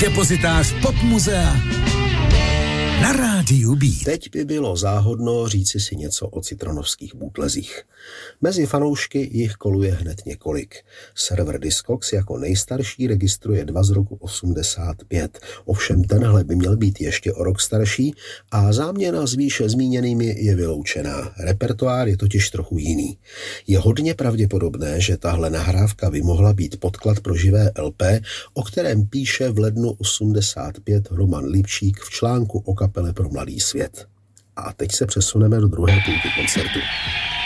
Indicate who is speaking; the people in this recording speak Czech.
Speaker 1: Depozitář Popmuzea na rádiu Beat.
Speaker 2: Teď by bylo záhodno říci si něco o citronovských bootlezích. Mezi fanoušky jich koluje hned několik. Server Discogs jako nejstarší registruje 2 z roku 85. Ovšem tenhle by měl být ještě o rok starší a záměna s výše zmíněnými je vyloučená. Repertoár je totiž trochu jiný. Je hodně pravděpodobné, že tahle nahrávka by mohla být podklad pro živé LP, o kterém píše v lednu 85 Roman Lipčík v článku o kapele pro mladý svět. A teď se přesuneme do druhé půlky koncertu.